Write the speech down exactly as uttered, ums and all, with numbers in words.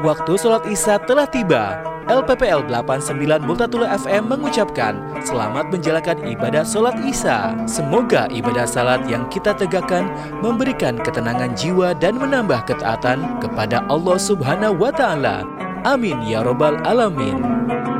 Waktu sholat Isya telah tiba. L P P L delapan puluh sembilan Multatula F M mengucapkan selamat menjalankan ibadah sholat Isya. Semoga ibadah salat yang kita tegakkan memberikan ketenangan jiwa dan menambah ketaatan kepada Allah Subhanahu wa Ta'ala. Amin ya Rabbal Alamin.